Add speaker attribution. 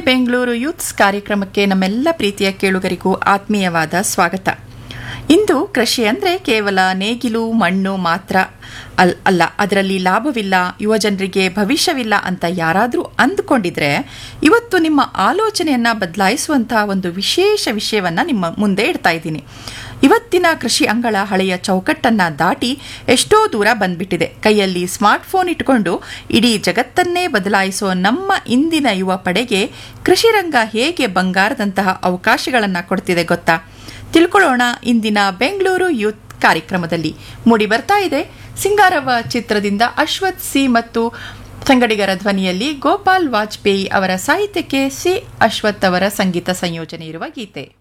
Speaker 1: Bengaluru youths ಕಾರ್ಯಕ್ರಮಕ್ಕೆ ನಮ್ಮೆಲ್ಲ ಪ್ರೀತಿಯ ಕೇಳುಗರಿಗೂ ಆತ್ಮೀಯವಾದ ಸ್ವಾಗತ. ಇಂದು ಕೃಷಿ ಅಂದರೆ ಕೇವಲ ನೇಗಿಲು ಮಣ್ಣು ಮಾತ್ರ ಅಲ್ಲ, ಅದರಲ್ಲಿ ಲಾಭವಿಲ್ಲ, ಯುವಜನರಿಗೆ ಭವಿಷ್ಯವಿಲ್ಲ ಅಂತ ಯಾರಾದರೂ ಅಂದುಕೊಂಡಿದ್ರೆ ಇವತ್ತು ನಿಮ್ಮ ಆಲೋಚನೆಯನ್ನು ಬದಲಾಯಿಸುವಂತಹ ಒಂದು ವಿಶೇಷ ವಿಷಯವನ್ನು ನಿಮ್ಮ ಮುಂದೆ ಇಡ್ತಾ ಇದ್ದೀನಿ. ಇವತ್ತಿನ ಕೃಷಿ ಅಂಗಳ ಹಳೆಯ ಚೌಕಟ್ಟನ್ನು ದಾಟಿ ಎಷ್ಟೋ ದೂರ ಬಂದ್ಬಿಟ್ಟಿದೆ. ಕೈಯಲ್ಲಿ ಸ್ಮಾರ್ಟ್ಫೋನ್ ಇಟ್ಕೊಂಡು ಇಡೀ ಜಗತ್ತನ್ನೇ ಬದಲಾಯಿಸುವ ನಮ್ಮ ಇಂದಿನ ಯುವ ಪಡೆಗೆ ಕೃಷಿ ರಂಗ ಹೇಗೆ ಬಂಗಾರದಂತಹ ಅವಕಾಶಗಳನ್ನು ಕೊಡ್ತಿದೆ ಗೊತ್ತಾ? ತಿಳ್ಕೊಳ್ಳೋಣ ಇಂದಿನ ಬೆಂಗಳೂರು ಯೂತ್ ಕಾರ್ಯಕ್ರಮದಲ್ಲಿ. ಮೂಡಿ ಬರ್ತಾ ಇದೆ ಸಿಂಗಾರವ್ವ ಚಿತ್ರದಿಂದ ಅಶ್ವಥ್ ಸಿ ಮತ್ತು ಸಂಗಡಿಗರ ಧ್ವನಿಯಲ್ಲಿ ಗೋಪಾಲ್ ವಾಜಪೇಯಿ ಅವರ ಸಾಹಿತ್ಯಕ್ಕೆ ಸಿ ಅಶ್ವಥ್ ಅವರ ಸಂಗೀತ ಸಂಯೋಜನೆ ಇರುವ ಗೀತೆ.